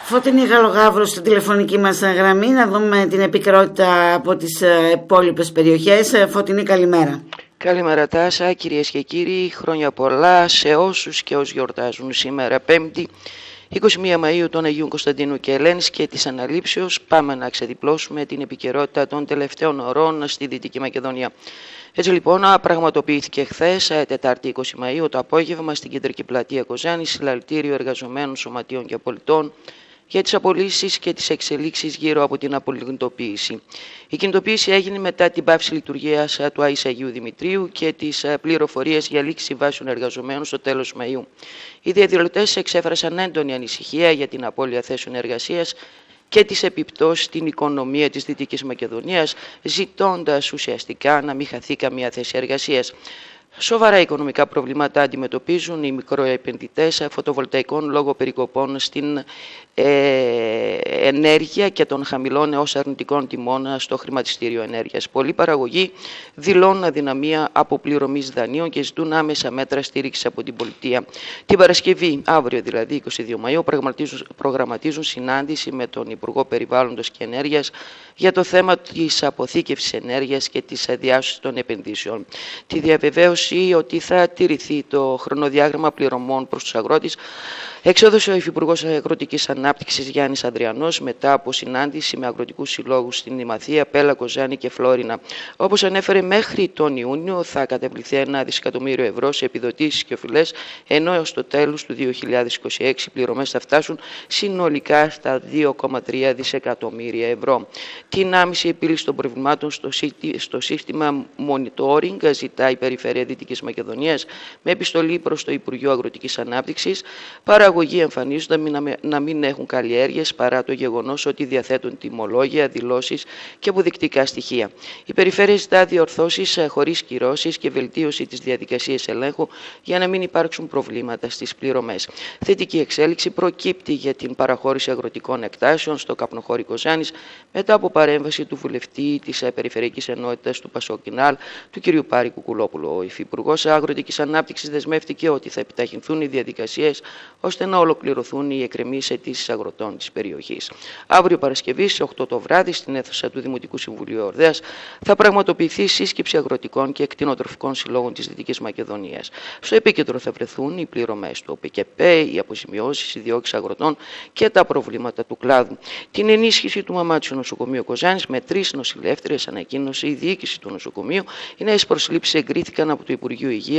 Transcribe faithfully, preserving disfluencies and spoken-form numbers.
Φώτεινη Γαλογάβρος στην τηλεφωνική μας γραμμή, να δούμε την επικαιρότητα από τις υπόλοιπες περιοχές. Φώτεινη, καλημέρα. Καλημέρα Τάσα, κυρίες και κύριοι, χρόνια πολλά σε όσους και όσοι γιορτάζουν σήμερα Πέμπτη, είκοσι μία Μαΐου, των Αγίων Κωνσταντίνου και Ελένης και της Αναλήψεως. Πάμε να ξεδιπλώσουμε την επικαιρότητα των τελευταίων ωρών στη Δυτική Μακεδονία. Έτσι λοιπόν, πραγματοποιήθηκε χθες, Τετάρτη είκοσι Μαΐου, το απόγευμα στην κεντρική πλατεία Κοζάνης, συλλαλητήριο εργαζομένων, σωματείων και πολιτών για τις απολύσεις και τις εξελίξεις γύρω από την απολιγνητοποίηση. Η κινητοποίηση έγινε μετά την πάυση λειτουργίας του ΑΙΣ Αγίου Δημητρίου και τις πληροφορίες για λήξη συμβάσεων εργαζομένων στο τέλος Μαΐου. Οι διαδηλωτές εξέφρασαν έντονη ανησυχία για την απώλεια θέσεων εργασίας και τις επιπτώσεις στην οικονομία της Δυτικής Μακεδονίας, ζητώντας ουσιαστικά να μην χαθεί καμία θέση εργασίας. Σοβαρά οικονομικά προβλήματα αντιμετωπίζουν οι μικροεπενδυτές φωτοβολταϊκών λόγω περικοπών στην ε, ενέργεια και των χαμηλών έως αρνητικών τιμών στο χρηματιστήριο ενέργειας. Πολλοί παραγωγοί δηλώνουν αδυναμία αποπληρωμής δανείων και ζητούν άμεσα μέτρα στήριξης από την πολιτεία. Την Παρασκευή, αύριο δηλαδή είκοσι δύο Μαΐου, προγραμματίζουν, προγραμματίζουν συνάντηση με τον Υπουργό Περιβάλλοντος και Ενέργειας για το θέμα της αποθήκευσης ενέργειας και της διάσωσης των επενδύσεων. Τη διαβεβαίωση ότι θα τηρηθεί το χρονοδιάγραμμα πληρωμών προς τους αγρότες εξέδωσε ο Υφυπουργός Αγροτικής Ανάπτυξης Γιάννης Ανδριανός μετά από συνάντηση με αγροτικούς συλλόγους στην Ημαθία, Πέλα, Κοζάνη και Φλόρινα. Όπως ανέφερε, μέχρι τον Ιούνιο θα κατεβληθεί ένα δισεκατομμύριο ευρώ σε επιδοτήσεις και οφειλές, ενώ έως το τέλος του δύο χιλιάδες είκοσι έξι οι πληρωμές θα φτάσουν συνολικά στα δύο κόμμα τρία δισεκατομμύρια ευρώ. Την άμεση επίλυση των προβλημάτων στο, στο σύστημα monitoring ζητά η Περιφέρεια Δυτικής Μακεδονίας με επιστολή προς το Υπουργείο Αγροτικής Ανάπτυξης. Παραγωγοί εμφανίζονται να μην έχουν καλλιέργειες παρά το γεγονός ότι διαθέτουν τιμολόγια, δηλώσεις και αποδεικτικά στοιχεία. Η Περιφέρεια ζητά διορθώσεις χωρίς κυρώσεις και βελτίωση της διαδικασίας ελέγχου για να μην υπάρξουν προβλήματα στις πληρωμές. Θετική εξέλιξη προκύπτει για την παραχώρηση αγροτικών εκτάσεων στο καπνοχώρι Κοζάνης μετά από παρέμβαση του βουλευτή της Περιφερειακής Ενότητας του Πασοκινάλ, του κ. Πάρη Κουκουλόπουλου. Ο Υφυπουργός Αγροτικής Ανάπτυξης δεσμεύτηκε ότι θα επιταχυνθούν οι διαδικασίες ώστε να ολοκληρωθούν οι εκκρεμείς αιτήσεις αγροτών της περιοχής. Αύριο Παρασκευή, στις οκτώ το βράδυ, στην αίθουσα του Δημοτικού Συμβουλίου Ορδέας, θα πραγματοποιηθεί σύσκεψη αγροτικών και κτηνοτροφικών συλλόγων της Δυτικής Μακεδονίας. Στο επίκεντρο θα βρεθούν οι πληρωμές του ΟΠΚΠ, οι αποζημιώσεις, οι διώξεις αγροτών και τα προβλήματα του κλάδου. Την ενίσχυση του μαμάτσιου νοσοκομείου Κοζάνης με τρεις νοσηλεύτριες, ανακοίνωσε η διοίκηση του νοσοκομείου. Οι νέες προσλήψεις εγκρίθηκαν από το Υπουργείο Υγείας